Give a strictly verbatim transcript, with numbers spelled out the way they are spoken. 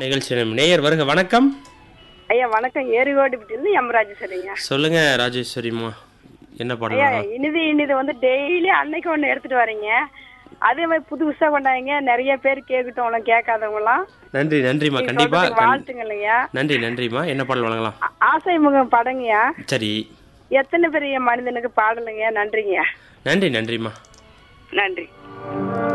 நிகழ்ச்சி நேயர் வருக. வணக்கம். ஐயா வணக்கம். ஏரிகோடிப்பட்டியிலிருந்து எம் ராஜேஸ்வரிங்க. சொல்லுங்க ராஜேஸ்வரிம்மா, என்ன பாடல் ஐயா வேணும்? இனிது இனிது வந்து டெய்லி அன்னைக்கு ஒன்று எடுத்துட்டு வரீங்க. அதே மாதிரி புது புதுசா கொண்டாங்க. நிறைய பேர் கேட்கட்டும், கேட்காதவங்களாம். நன்றி நன்றிம்மா. நீங்க கண்டிப்பா சொல்றதுக்கு கண்- வாழ்த்துங்கள் ஐயா. நன்றி நன்றிம்மா. என்ன பாடல் வழங்கலாம்? ஆ- ஆசை முகம் படங்கய்யா. சரி, எத்தனை பெரிய மனிதனுக்கு பாடலுங்க. நன்றிங்க. நன்றி நன்றிம்மா. நன்றி.